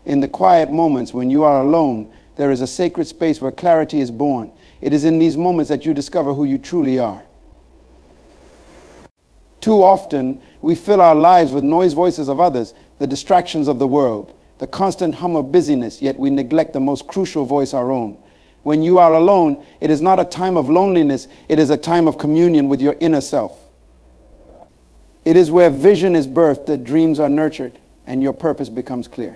In the quiet moments when you are alone, there is a sacred space where clarity is born. It is in these moments that you discover who you truly are. Too often, we fill our lives with noise voices of others, the distractions of the world, the constant hum of busyness, yet we neglect the most crucial voice, our own. When you are alone, it is not a time of loneliness, it is a time of communion with your inner self. It is where vision is birthed, that dreams are nurtured, and your purpose becomes clear.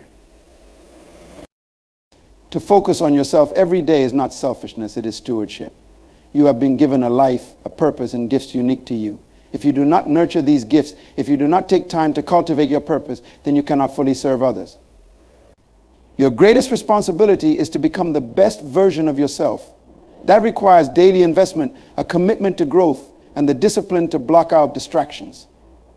To focus on yourself every day is not selfishness, it is stewardship. You have been given a life, a purpose, and gifts unique to you. If you do not nurture these gifts, if you do not take time to cultivate your purpose, then you cannot fully serve others. Your greatest responsibility is to become the best version of yourself. That requires daily investment, a commitment to growth, and the discipline to block out distractions.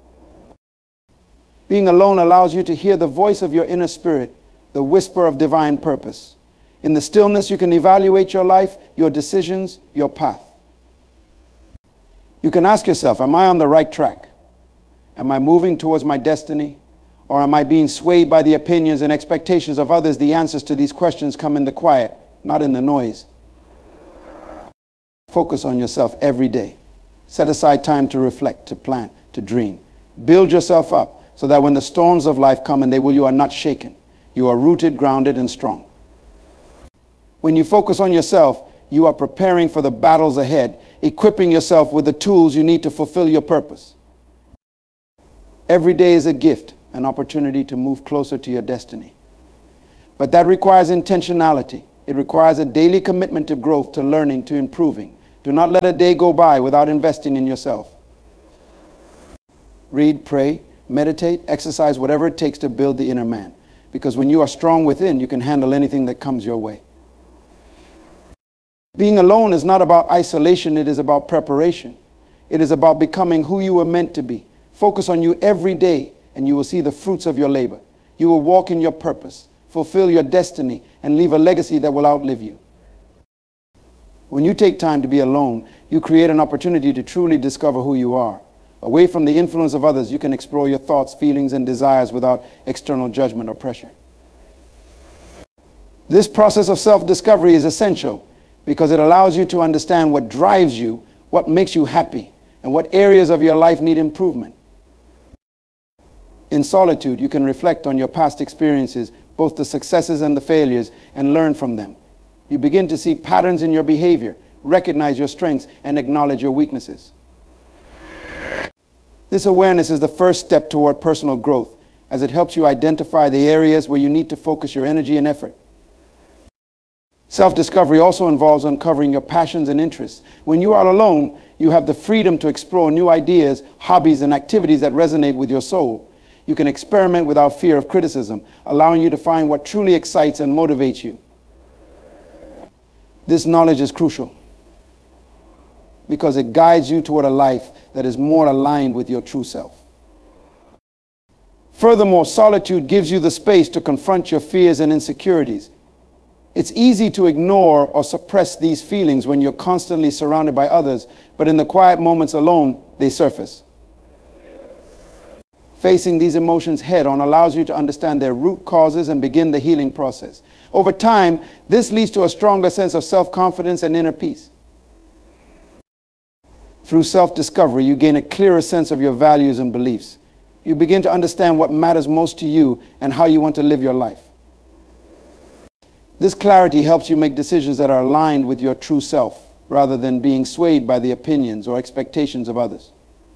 Being alone allows you to hear the voice of your inner spirit, the whisper of divine purpose. In the stillness, you can evaluate your life, your decisions, your path. You can ask yourself, am I on the right track? Am I moving towards my destiny? Or am I being swayed by the opinions and expectations of others? The answers to these questions come in the quiet, not in the noise. Focus on yourself every day. Set aside time to reflect, to plan, to dream. Build yourself up so that when the storms of life come and you are not shaken. You are rooted, grounded, and strong. When you focus on yourself, you are preparing for the battles ahead, equipping yourself with the tools you need to fulfill your purpose. Every day is a gift, an opportunity to move closer to your destiny. But that requires intentionality. It requires a daily commitment to growth, to learning, to improving. Do not let a day go by without investing in yourself. Read, pray, meditate, exercise, whatever it takes to build the inner man. Because when you are strong within, you can handle anything that comes your way. Being alone is not about isolation, it is about preparation. It is about becoming who you were meant to be. Focus on you every day, and you will see the fruits of your labor. You will walk in your purpose, fulfill your destiny, and leave a legacy that will outlive you. When you take time to be alone, you create an opportunity to truly discover who you are. Away from the influence of others, you can explore your thoughts, feelings, and desires without external judgment or pressure. This process of self-discovery is essential because it allows you to understand what drives you, what makes you happy, and what areas of your life need improvement. In solitude, you can reflect on your past experiences, both the successes and the failures, and learn from them. You begin to see patterns in your behavior, recognize your strengths, and acknowledge your weaknesses. This awareness is the first step toward personal growth, as it helps you identify the areas where you need to focus your energy and effort. Self-discovery also involves uncovering your passions and interests. When you are alone, you have the freedom to explore new ideas, hobbies, and activities that resonate with your soul. You can experiment without fear of criticism, allowing you to find what truly excites and motivates you. This knowledge is crucial because it guides you toward a life that is more aligned with your true self. Furthermore, solitude gives you the space to confront your fears and insecurities. It's easy to ignore or suppress these feelings when you're constantly surrounded by others, but in the quiet moments alone, they surface. Facing these emotions head-on allows you to understand their root causes and begin the healing process. Over time, this leads to a stronger sense of self-confidence and inner peace. Through self-discovery, you gain a clearer sense of your values and beliefs. You begin to understand what matters most to you and how you want to live your life. This clarity helps you make decisions that are aligned with your true self, rather than being swayed by the opinions or expectations of others.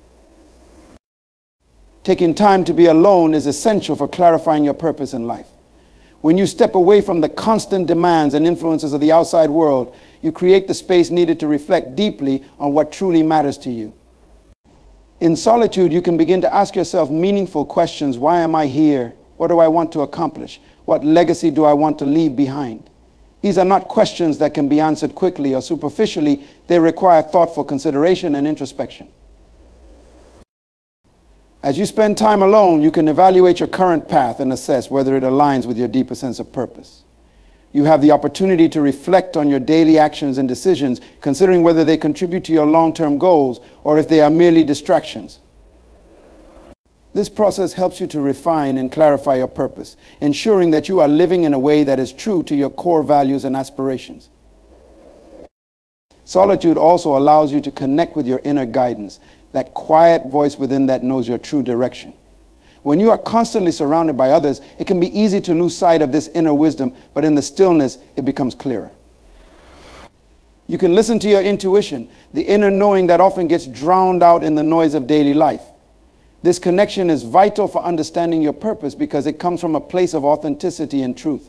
Taking time to be alone is essential for clarifying your purpose in life. When you step away from the constant demands and influences of the outside world, you create the space needed to reflect deeply on what truly matters to you. In solitude, you can begin to ask yourself meaningful questions. Why am I here? What do I want to accomplish? What legacy do I want to leave behind? These are not questions that can be answered quickly or superficially. They require thoughtful consideration and introspection. As you spend time alone, you can evaluate your current path and assess whether it aligns with your deeper sense of purpose. You have the opportunity to reflect on your daily actions and decisions, considering whether they contribute to your long-term goals or if they are merely distractions. This process helps you to refine and clarify your purpose, ensuring that you are living in a way that is true to your core values and aspirations. Solitude also allows you to connect with your inner guidance, that quiet voice within that knows your true direction. When you are constantly surrounded by others, it can be easy to lose sight of this inner wisdom, but in the stillness, it becomes clearer. You can listen to your intuition, the inner knowing that often gets drowned out in the noise of daily life. This connection is vital for understanding your purpose because it comes from a place of authenticity and truth.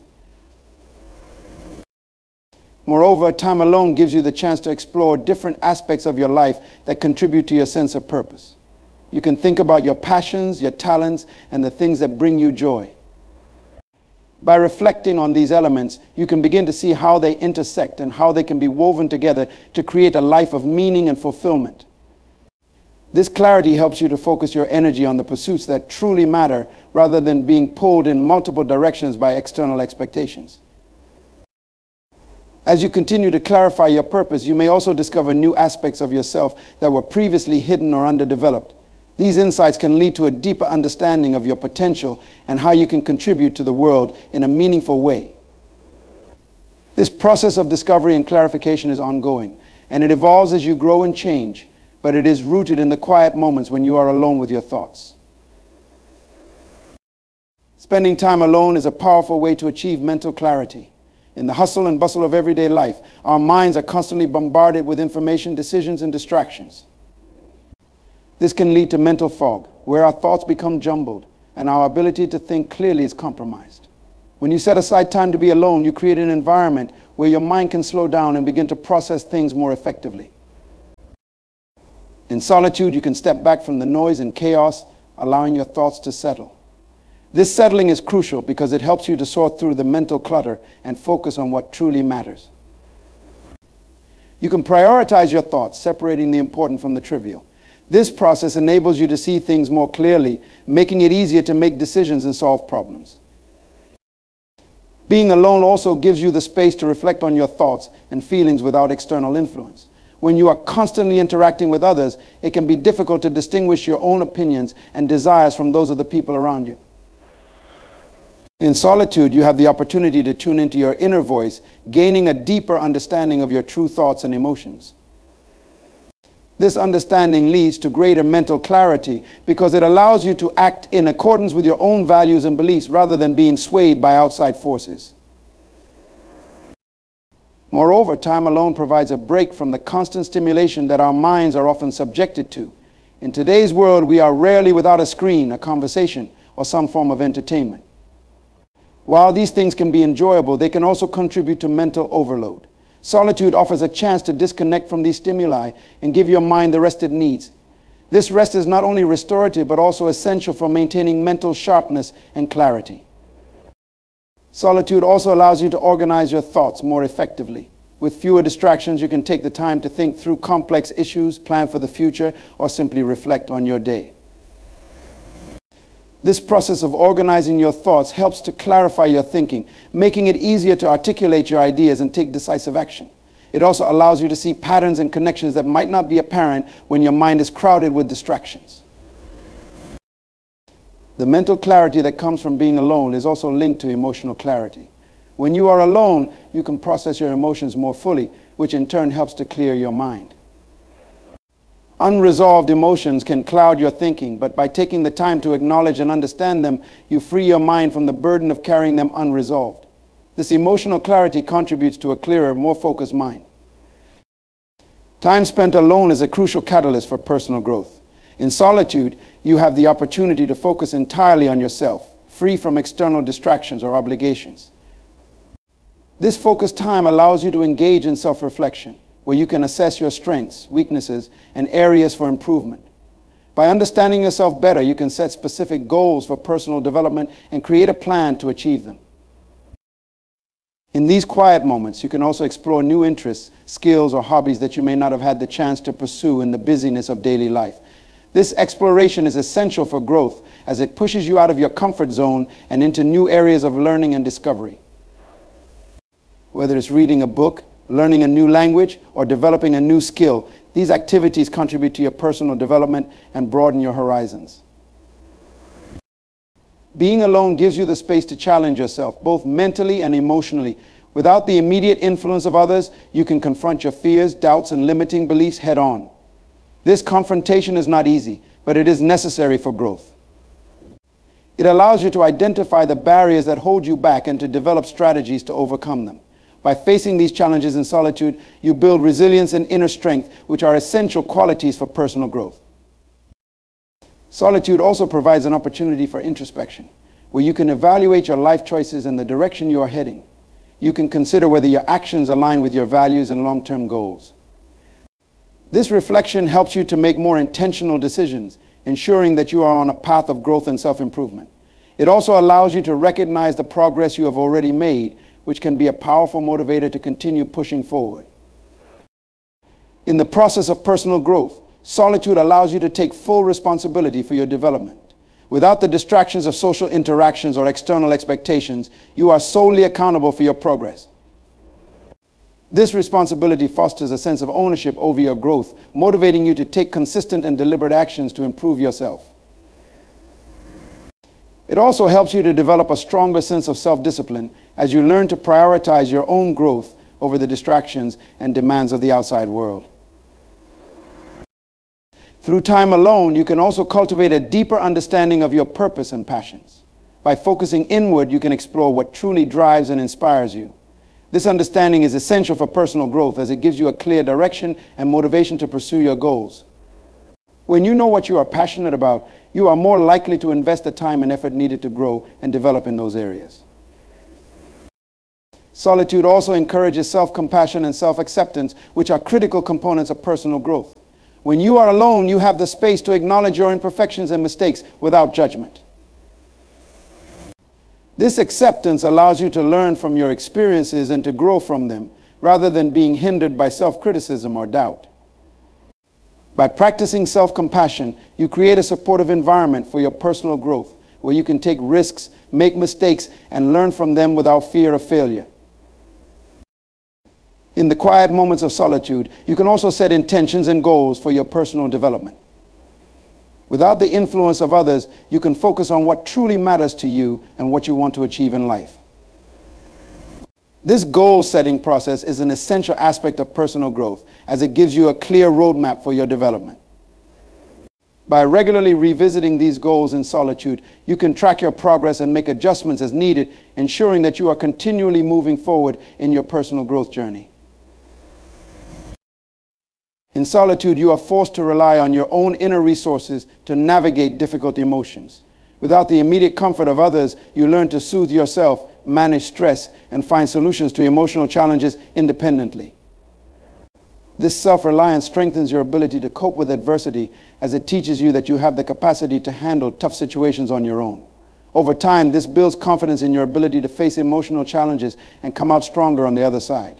Moreover, time alone gives you the chance to explore different aspects of your life that contribute to your sense of purpose. You can think about your passions, your talents, and the things that bring you joy. By reflecting on these elements, you can begin to see how they intersect and how they can be woven together to create a life of meaning and fulfillment. This clarity helps you to focus your energy on the pursuits that truly matter rather than being pulled in multiple directions by external expectations. As you continue to clarify your purpose, you may also discover new aspects of yourself that were previously hidden or underdeveloped. These insights can lead to a deeper understanding of your potential and how you can contribute to the world in a meaningful way. This process of discovery and clarification is ongoing, and it evolves as you grow and change, but it is rooted in the quiet moments when you are alone with your thoughts. Spending time alone is a powerful way to achieve mental clarity. In the hustle and bustle of everyday life, our minds are constantly bombarded with information, decisions, and distractions. This can lead to mental fog, where our thoughts become jumbled and our ability to think clearly is compromised. When you set aside time to be alone, you create an environment where your mind can slow down and begin to process things more effectively. In solitude, you can step back from the noise and chaos, allowing your thoughts to settle. This settling is crucial because it helps you to sort through the mental clutter and focus on what truly matters. You can prioritize your thoughts, separating the important from the trivial. This process enables you to see things more clearly, making it easier to make decisions and solve problems. Being alone also gives you the space to reflect on your thoughts and feelings without external influence. When you are constantly interacting with others, it can be difficult to distinguish your own opinions and desires from those of the people around you. In solitude, you have the opportunity to tune into your inner voice, gaining a deeper understanding of your true thoughts and emotions. This understanding leads to greater mental clarity because it allows you to act in accordance with your own values and beliefs rather than being swayed by outside forces. Moreover, time alone provides a break from the constant stimulation that our minds are often subjected to. In today's world, we are rarely without a screen, a conversation, or some form of entertainment. While these things can be enjoyable, they can also contribute to mental overload. Solitude offers a chance to disconnect from these stimuli and give your mind the rest it needs. This rest is not only restorative, but also essential for maintaining mental sharpness and clarity. Solitude also allows you to organize your thoughts more effectively. With fewer distractions, you can take the time to think through complex issues, plan for the future, or simply reflect on your day. This process of organizing your thoughts helps to clarify your thinking, making it easier to articulate your ideas and take decisive action. It also allows you to see patterns and connections that might not be apparent when your mind is crowded with distractions. The mental clarity that comes from being alone is also linked to emotional clarity. When you are alone, you can process your emotions more fully, which in turn helps to clear your mind. Unresolved emotions can cloud your thinking, but by taking the time to acknowledge and understand them, you free your mind from the burden of carrying them unresolved. This emotional clarity contributes to a clearer, more focused mind. Time spent alone is a crucial catalyst for personal growth. In solitude, you have the opportunity to focus entirely on yourself, free from external distractions or obligations. This focused time allows you to engage in self-reflection, where you can assess your strengths, weaknesses, and areas for improvement. By understanding yourself better, you can set specific goals for personal development and create a plan to achieve them. In these quiet moments, you can also explore new interests, skills, or hobbies that you may not have had the chance to pursue in the busyness of daily life. This exploration is essential for growth as it pushes you out of your comfort zone and into new areas of learning and discovery. Whether it's reading a book, learning a new language, or developing a new skill, these activities contribute to your personal development and broaden your horizons. Being alone gives you the space to challenge yourself, both mentally and emotionally. Without the immediate influence of others, you can confront your fears, doubts, and limiting beliefs head on. This confrontation is not easy, but it is necessary for growth. It allows you to identify the barriers that hold you back and to develop strategies to overcome them. By facing these challenges in solitude, you build resilience and inner strength, which are essential qualities for personal growth. Solitude also provides an opportunity for introspection, where you can evaluate your life choices and the direction you are heading. You can consider whether your actions align with your values and long-term goals. This reflection helps you to make more intentional decisions, ensuring that you are on a path of growth and self-improvement. It also allows you to recognize the progress you have already made, which can be a powerful motivator to continue pushing forward. In the process of personal growth, solitude allows you to take full responsibility for your development. Without the distractions of social interactions or external expectations, you are solely accountable for your progress. This responsibility fosters a sense of ownership over your growth, motivating you to take consistent and deliberate actions to improve yourself. It also helps you to develop a stronger sense of self-discipline as you learn to prioritize your own growth over the distractions and demands of the outside world. Through time alone, you can also cultivate a deeper understanding of your purpose and passions. By focusing inward, you can explore what truly drives and inspires you. This understanding is essential for personal growth as it gives you a clear direction and motivation to pursue your goals. When you know what you are passionate about, you are more likely to invest the time and effort needed to grow and develop in those areas. Solitude also encourages self-compassion and self-acceptance, which are critical components of personal growth. When you are alone, you have the space to acknowledge your imperfections and mistakes without judgment. This acceptance allows you to learn from your experiences and to grow from them, rather than being hindered by self-criticism or doubt. By practicing self-compassion, you create a supportive environment for your personal growth, where you can take risks, make mistakes, and learn from them without fear of failure. In the quiet moments of solitude, you can also set intentions and goals for your personal development. Without the influence of others, you can focus on what truly matters to you and what you want to achieve in life. This goal-setting process is an essential aspect of personal growth, as it gives you a clear roadmap for your development. By regularly revisiting these goals in solitude, you can track your progress and make adjustments as needed, ensuring that you are continually moving forward in your personal growth journey. In solitude, you are forced to rely on your own inner resources to navigate difficult emotions. Without the immediate comfort of others, you learn to soothe yourself, manage stress, and find solutions to emotional challenges independently. This self-reliance strengthens your ability to cope with adversity, as it teaches you that you have the capacity to handle tough situations on your own. Over time, this builds confidence in your ability to face emotional challenges and come out stronger on the other side.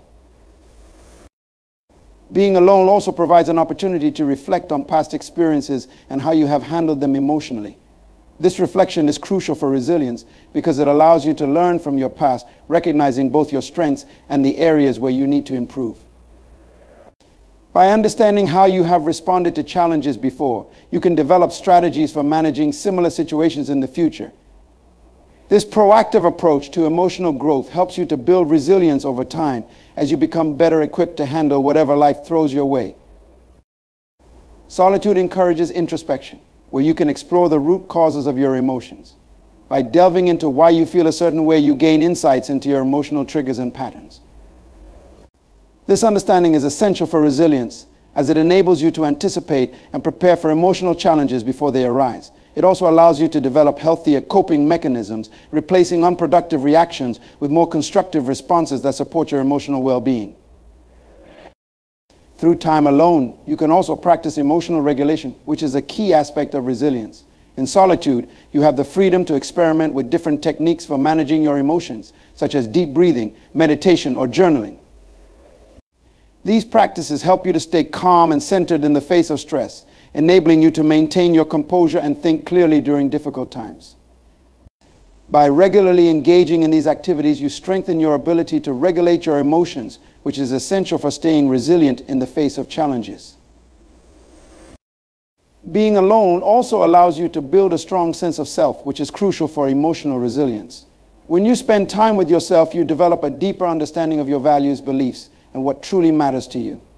Being alone also provides an opportunity to reflect on past experiences and how you have handled them emotionally. This reflection is crucial for resilience because it allows you to learn from your past, recognizing both your strengths and the areas where you need to improve. By understanding how you have responded to challenges before, you can develop strategies for managing similar situations in the future. This proactive approach to emotional growth helps you to build resilience over time as you become better equipped to handle whatever life throws your way. Solitude encourages introspection, where you can explore the root causes of your emotions. By delving into why you feel a certain way, you gain insights into your emotional triggers and patterns. This understanding is essential for resilience, as it enables you to anticipate and prepare for emotional challenges before they arise. It also allows you to develop healthier coping mechanisms, replacing unproductive reactions with more constructive responses that support your emotional well-being. Through time alone, you can also practice emotional regulation, which is a key aspect of resilience. In solitude, you have the freedom to experiment with different techniques for managing your emotions, such as deep breathing, meditation, or journaling. These practices help you to stay calm and centered in the face of stress, enabling you to maintain your composure and think clearly during difficult times. By regularly engaging in these activities, you strengthen your ability to regulate your emotions, which is essential for staying resilient in the face of challenges. Being alone also allows you to build a strong sense of self, which is crucial for emotional resilience. When you spend time with yourself, you develop a deeper understanding of your values, beliefs, and what truly matters to you.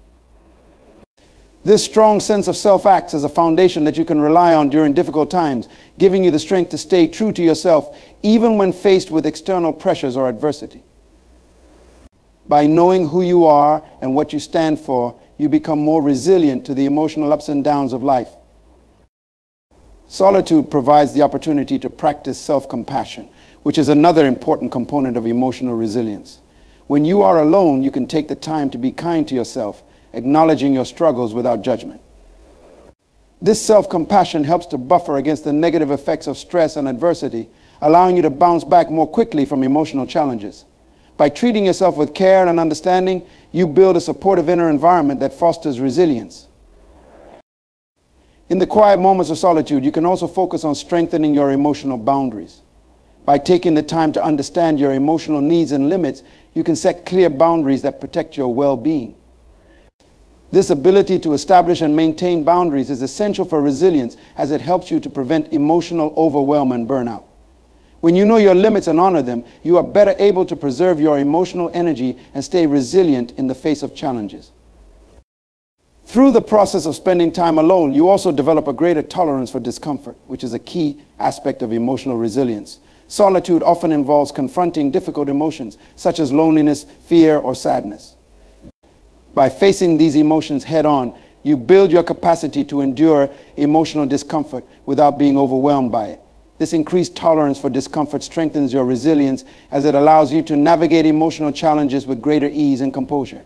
This strong sense of self acts as a foundation that you can rely on during difficult times, giving you the strength to stay true to yourself, even when faced with external pressures or adversity. By knowing who you are and what you stand for, you become more resilient to the emotional ups and downs of life. Solitude provides the opportunity to practice self-compassion, which is another important component of emotional resilience. When you are alone, you can take the time to be kind to yourself, acknowledging your struggles without judgment. This self-compassion helps to buffer against the negative effects of stress and adversity, allowing you to bounce back more quickly from emotional challenges. By treating yourself with care and understanding, you build a supportive inner environment that fosters resilience. In the quiet moments of solitude, you can also focus on strengthening your emotional boundaries. By taking the time to understand your emotional needs and limits, you can set clear boundaries that protect your well-being. This ability to establish and maintain boundaries is essential for resilience, as it helps you to prevent emotional overwhelm and burnout. When you know your limits and honor them, you are better able to preserve your emotional energy and stay resilient in the face of challenges. Through the process of spending time alone, you also develop a greater tolerance for discomfort, which is a key aspect of emotional resilience. Solitude often involves confronting difficult emotions, such as loneliness, fear, or sadness. By facing these emotions head-on, you build your capacity to endure emotional discomfort without being overwhelmed by it. This increased tolerance for discomfort strengthens your resilience, as it allows you to navigate emotional challenges with greater ease and composure.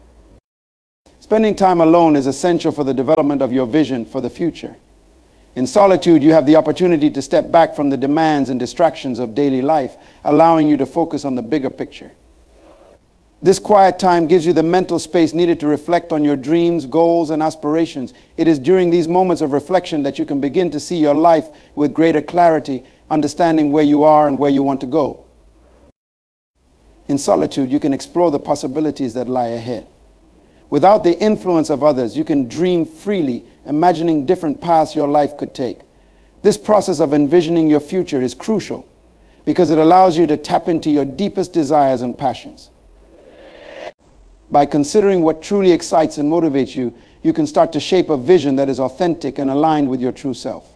Spending time alone is essential for the development of your vision for the future. In solitude, you have the opportunity to step back from the demands and distractions of daily life, allowing you to focus on the bigger picture. This quiet time gives you the mental space needed to reflect on your dreams, goals, and aspirations. It is during these moments of reflection that you can begin to see your life with greater clarity, understanding where you are and where you want to go. In solitude, you can explore the possibilities that lie ahead. Without the influence of others, you can dream freely, imagining different paths your life could take. This process of envisioning your future is crucial because it allows you to tap into your deepest desires and passions. By considering what truly excites and motivates you, you can start to shape a vision that is authentic and aligned with your true self.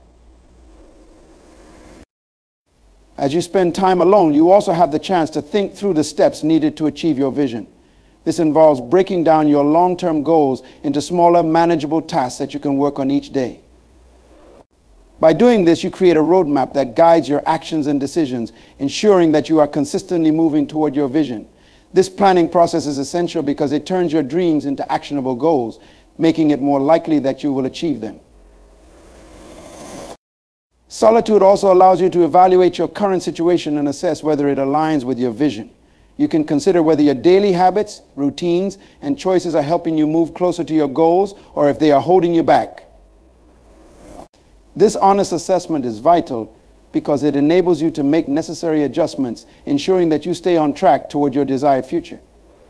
As you spend time alone, you also have the chance to think through the steps needed to achieve your vision. This involves breaking down your long-term goals into smaller, manageable tasks that you can work on each day. By doing this, you create a roadmap that guides your actions and decisions, ensuring that you are consistently moving toward your vision. This planning process is essential because it turns your dreams into actionable goals, making it more likely that you will achieve them. Solitude also allows you to evaluate your current situation and assess whether it aligns with your vision. You can consider whether your daily habits, routines, and choices are helping you move closer to your goals or if they are holding you back. This honest assessment is vital because it enables you to make necessary adjustments, ensuring that you stay on track toward your desired future.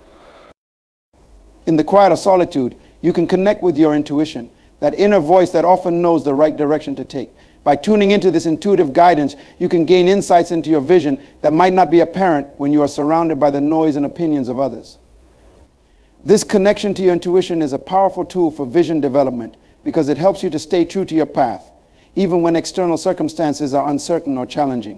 In the quiet of solitude, you can connect with your intuition, that inner voice that often knows the right direction to take. By tuning into this intuitive guidance, you can gain insights into your vision that might not be apparent when you are surrounded by the noise and opinions of others. This connection to your intuition is a powerful tool for vision development because it helps you to stay true to your path, even when external circumstances are uncertain or challenging.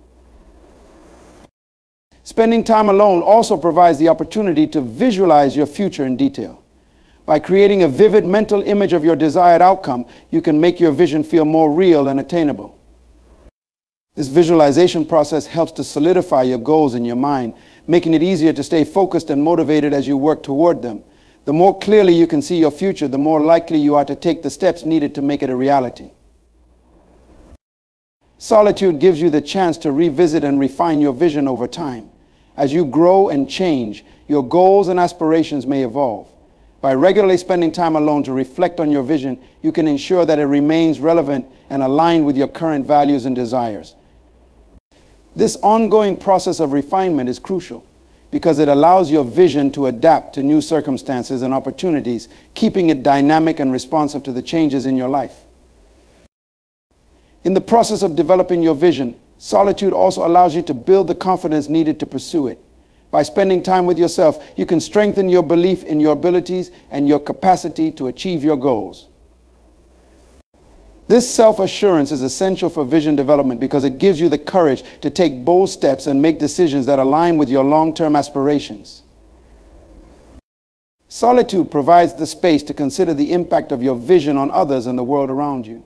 Spending time alone also provides the opportunity to visualize your future in detail. By creating a vivid mental image of your desired outcome, you can make your vision feel more real and attainable. This visualization process helps to solidify your goals in your mind, making it easier to stay focused and motivated as you work toward them. The more clearly you can see your future, the more likely you are to take the steps needed to make it a reality. Solitude gives you the chance to revisit and refine your vision over time. As you grow and change, your goals and aspirations may evolve. By regularly spending time alone to reflect on your vision, you can ensure that it remains relevant and aligned with your current values and desires. This ongoing process of refinement is crucial because it allows your vision to adapt to new circumstances and opportunities, keeping it dynamic and responsive to the changes in your life. In the process of developing your vision, solitude also allows you to build the confidence needed to pursue it. By spending time with yourself, you can strengthen your belief in your abilities and your capacity to achieve your goals. This self-assurance is essential for vision development because it gives you the courage to take bold steps and make decisions that align with your long-term aspirations. Solitude provides the space to consider the impact of your vision on others and the world around you.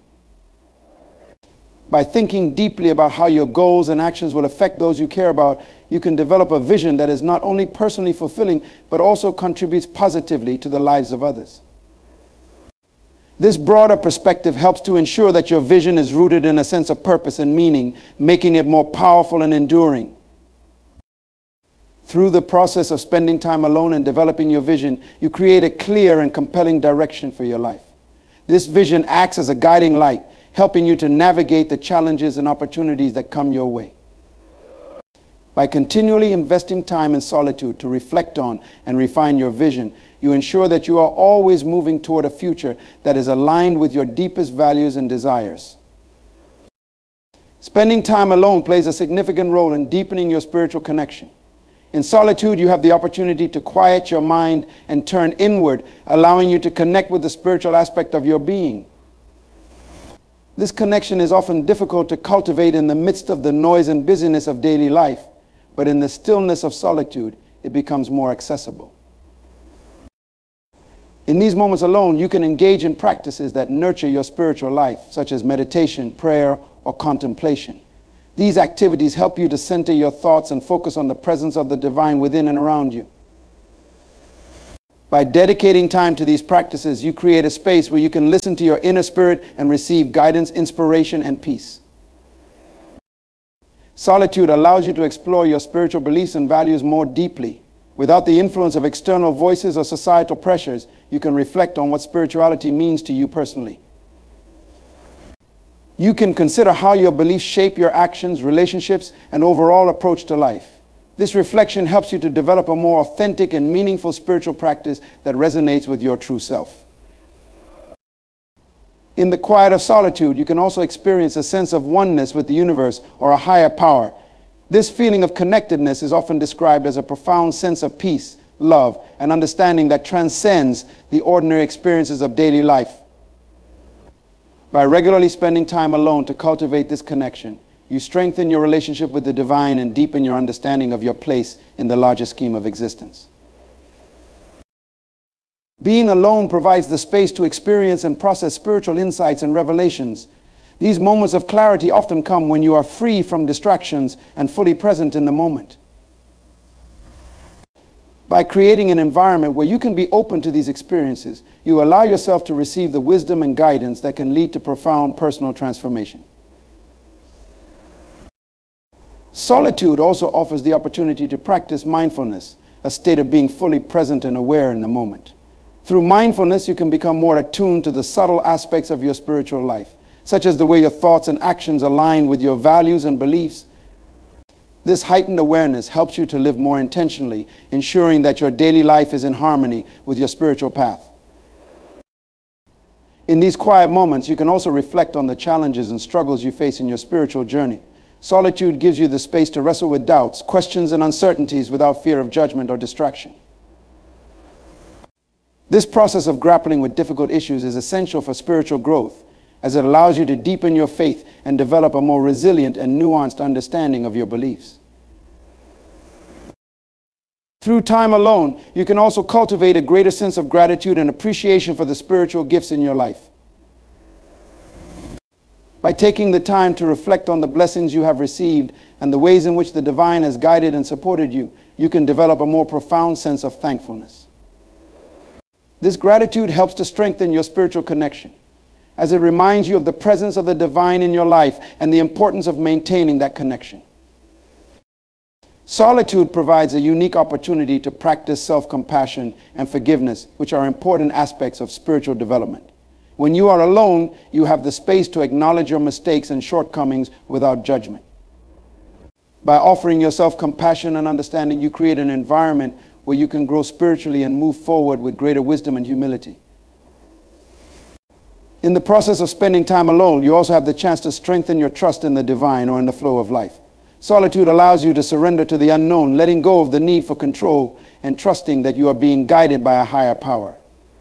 By thinking deeply about how your goals and actions will affect those you care about, you can develop a vision that is not only personally fulfilling, but also contributes positively to the lives of others. This broader perspective helps to ensure that your vision is rooted in a sense of purpose and meaning, making it more powerful and enduring. Through the process of spending time alone and developing your vision, you create a clear and compelling direction for your life. This vision acts as a guiding light, helping you to navigate the challenges and opportunities that come your way. By continually investing time in solitude to reflect on and refine your vision, you ensure that you are always moving toward a future that is aligned with your deepest values and desires. Spending time alone plays a significant role in deepening your spiritual connection. In solitude, you have the opportunity to quiet your mind and turn inward, allowing you to connect with the spiritual aspect of your being. This connection is often difficult to cultivate in the midst of the noise and busyness of daily life, but in the stillness of solitude, it becomes more accessible. In these moments alone, you can engage in practices that nurture your spiritual life, such as meditation, prayer, or contemplation. These activities help you to center your thoughts and focus on the presence of the divine within and around you. By dedicating time to these practices, you create a space where you can listen to your inner spirit and receive guidance, inspiration, and peace. Solitude allows you to explore your spiritual beliefs and values more deeply. Without the influence of external voices or societal pressures, you can reflect on what spirituality means to you personally. You can consider how your beliefs shape your actions, relationships, and overall approach to life. This reflection helps you to develop a more authentic and meaningful spiritual practice that resonates with your true self. In the quiet of solitude, you can also experience a sense of oneness with the universe or a higher power. This feeling of connectedness is often described as a profound sense of peace, love, and understanding that transcends the ordinary experiences of daily life. By regularly spending time alone to cultivate this connection, you strengthen your relationship with the divine and deepen your understanding of your place in the larger scheme of existence. Being alone provides the space to experience and process spiritual insights and revelations. These moments of clarity often come when you are free from distractions and fully present in the moment. By creating an environment where you can be open to these experiences, you allow yourself to receive the wisdom and guidance that can lead to profound personal transformation. Solitude also offers the opportunity to practice mindfulness, a state of being fully present and aware in the moment. Through mindfulness, you can become more attuned to the subtle aspects of your spiritual life, such as the way your thoughts and actions align with your values and beliefs. This heightened awareness helps you to live more intentionally, ensuring that your daily life is in harmony with your spiritual path. In these quiet moments, you can also reflect on the challenges and struggles you face in your spiritual journey. Solitude gives you the space to wrestle with doubts, questions, and uncertainties without fear of judgment or distraction. This process of grappling with difficult issues is essential for spiritual growth, as it allows you to deepen your faith and develop a more resilient and nuanced understanding of your beliefs. Through time alone, you can also cultivate a greater sense of gratitude and appreciation for the spiritual gifts in your life. By taking the time to reflect on the blessings you have received and the ways in which the divine has guided and supported you, you can develop a more profound sense of thankfulness. This gratitude helps to strengthen your spiritual connection, as it reminds you of the presence of the divine in your life and the importance of maintaining that connection. Solitude provides a unique opportunity to practice self-compassion and forgiveness, which are important aspects of spiritual development. When you are alone, you have the space to acknowledge your mistakes and shortcomings without judgment. By offering yourself compassion and understanding, you create an environment where you can grow spiritually and move forward with greater wisdom and humility. In the process of spending time alone, you also have the chance to strengthen your trust in the divine or in the flow of life. Solitude allows you to surrender to the unknown, letting go of the need for control and trusting that you are being guided by a higher power.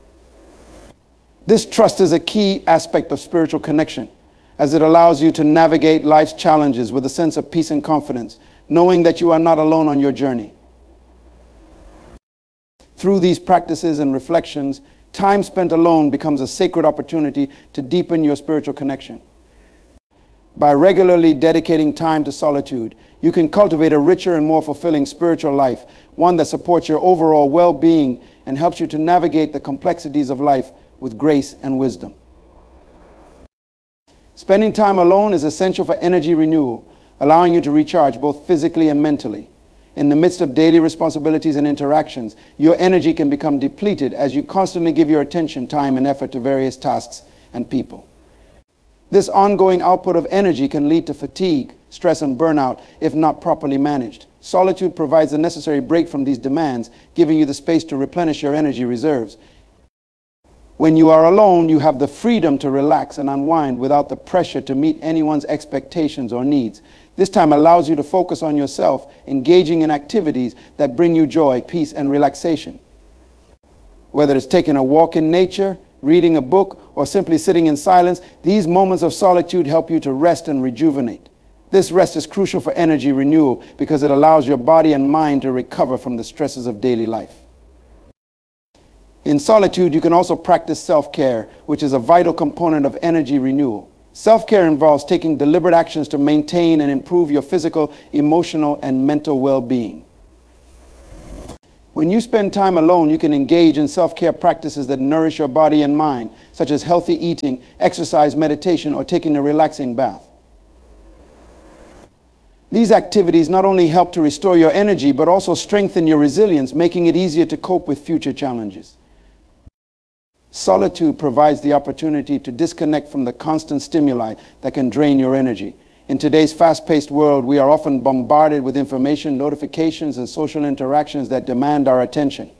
This trust is a key aspect of spiritual connection, as it allows you to navigate life's challenges with a sense of peace and confidence, knowing that you are not alone on your journey. Through these practices and reflections, time spent alone becomes a sacred opportunity to deepen your spiritual connection. By regularly dedicating time to solitude, you can cultivate a richer and more fulfilling spiritual life, one that supports your overall well-being and helps you to navigate the complexities of life with grace and wisdom. Spending time alone is essential for energy renewal, allowing you to recharge both physically and mentally. In the midst of daily responsibilities and interactions, your energy can become depleted as you constantly give your attention, time, and effort to various tasks and people. This ongoing output of energy can lead to fatigue, stress, and burnout if not properly managed. Solitude provides the necessary break from these demands, giving you the space to replenish your energy reserves. When you are alone, you have the freedom to relax and unwind without the pressure to meet anyone's expectations or needs. This time allows you to focus on yourself, engaging in activities that bring you joy, peace, and relaxation. Whether it's taking a walk in nature, reading a book, or simply sitting in silence, these moments of solitude help you to rest and rejuvenate. This rest is crucial for energy renewal because it allows your body and mind to recover from the stresses of daily life. In solitude, you can also practice self-care, which is a vital component of energy renewal. Self-care involves taking deliberate actions to maintain and improve your physical, emotional, and mental well-being. When you spend time alone, you can engage in self-care practices that nourish your body and mind, such as healthy eating, exercise, meditation, or taking a relaxing bath. These activities not only help to restore your energy, but also strengthen your resilience, making it easier to cope with future challenges. Solitude provides the opportunity to disconnect from the constant stimuli that can drain your energy. In today's fast-paced world, we are often bombarded with information, notifications, and social interactions that demand our attention.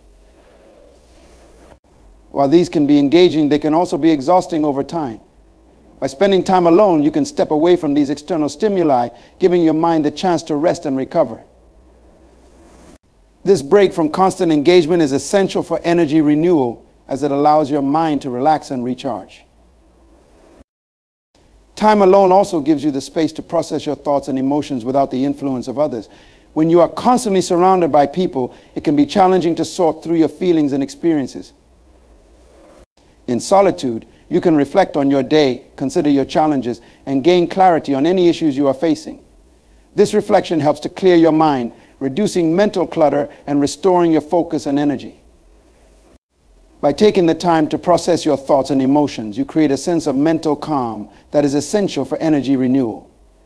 While these can be engaging, they can also be exhausting over time. By spending time alone, you can step away from these external stimuli, giving your mind the chance to rest and recover. This break from constant engagement is essential for energy renewal, as it allows your mind to relax and recharge. Time alone also gives you the space to process your thoughts and emotions without the influence of others. When you are constantly surrounded by people, it can be challenging to sort through your feelings and experiences. In solitude, you can reflect on your day, consider your challenges, and gain clarity on any issues you are facing. This reflection helps to clear your mind, reducing mental clutter and restoring your focus and energy. By taking the time to process your thoughts and emotions, you create a sense of mental calm that is essential for energy renewal.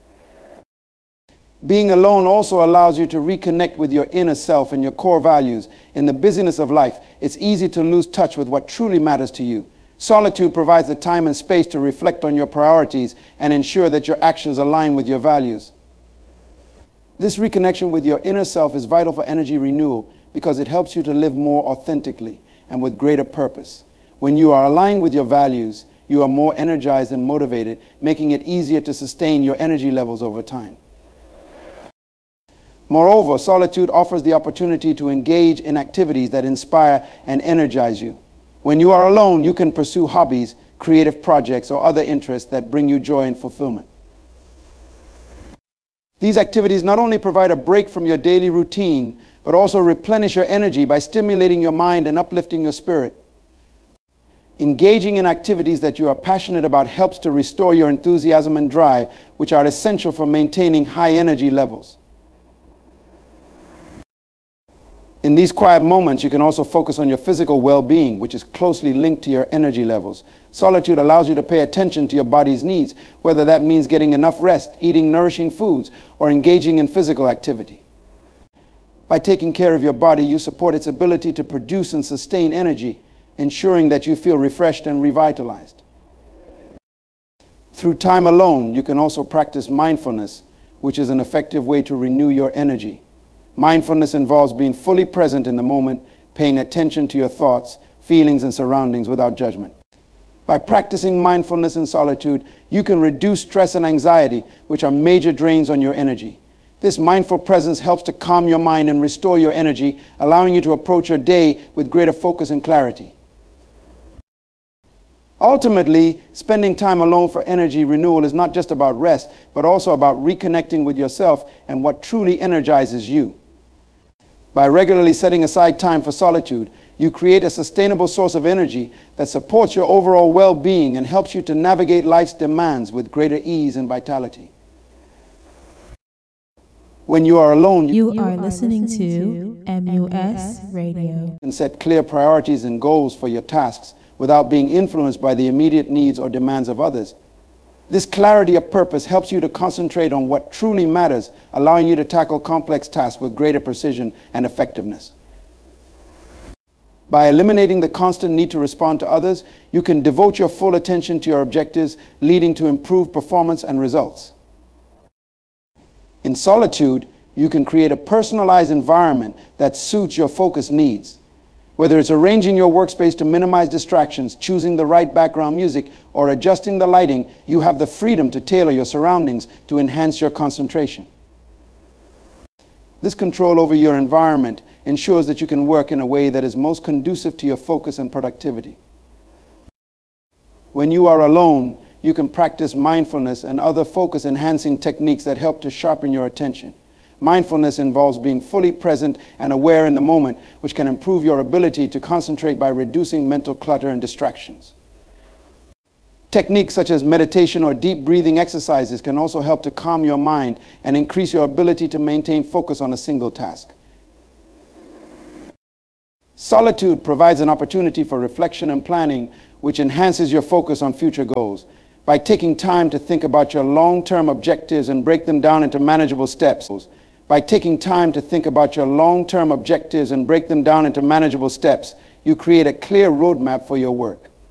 Being alone also allows you to reconnect with your inner self and your core values. In the busyness of life, it's easy to lose touch with what truly matters to you. Solitude provides the time and space to reflect on your priorities and ensure that your actions align with your values. This reconnection with your inner self is vital for energy renewal because it helps you to live more authentically and with greater purpose. When you are aligned with your values, you are more energized and motivated, making it easier to sustain your energy levels over time. Moreover, solitude offers the opportunity to engage in activities that inspire and energize you. When you are alone, you can pursue hobbies, creative projects, or other interests that bring you joy and fulfillment. These activities not only provide a break from your daily routine, but also replenish your energy by stimulating your mind and uplifting your spirit. Engaging in activities that you are passionate about helps to restore your enthusiasm and drive, which are essential for maintaining high energy levels. In these quiet moments, you can also focus on your physical well-being, which is closely linked to your energy levels. Solitude allows you to pay attention to your body's needs, whether that means getting enough rest, eating nourishing foods, or engaging in physical activity. By taking care of your body, you support its ability to produce and sustain energy, ensuring that you feel refreshed and revitalized. Through time alone, you can also practice mindfulness, which is an effective way to renew your energy. Mindfulness involves being fully present in the moment, paying attention to your thoughts, feelings, and surroundings without judgment. By practicing mindfulness in solitude, you can reduce stress and anxiety, which are major drains on your energy. This mindful presence helps to calm your mind and restore your energy, allowing you to approach your day with greater focus and clarity. Ultimately, spending time alone for energy renewal is not just about rest, but also about reconnecting with yourself and what truly energizes you. By regularly setting aside time for solitude, you create a sustainable source of energy that supports your overall well-being and helps you to navigate life's demands with greater ease and vitality. When you are alone, you are listening to MUS Radio. You can set clear priorities and goals for your tasks without being influenced by the immediate needs or demands of others. This clarity of purpose helps you to concentrate on what truly matters, allowing you to tackle complex tasks with greater precision and effectiveness. By eliminating the constant need to respond to others, you can devote your full attention to your objectives, leading to improved performance and results. In solitude, you can create a personalized environment that suits your focus needs. Whether it's arranging your workspace to minimize distractions, choosing the right background music, or adjusting the lighting, you have the freedom to tailor your surroundings to enhance your concentration. This control over your environment ensures that you can work in a way that is most conducive to your focus and productivity. When you are alone, you can practice mindfulness and other focus-enhancing techniques that help to sharpen your attention. Mindfulness involves being fully present and aware in the moment, which can improve your ability to concentrate by reducing mental clutter and distractions. Techniques such as meditation or deep breathing exercises can also help to calm your mind and increase your ability to maintain focus on a single task. Solitude provides an opportunity for reflection and planning, which enhances your focus on future goals. By taking time to think about your long-term objectives and break them down into manageable steps, you create a clear roadmap for your work.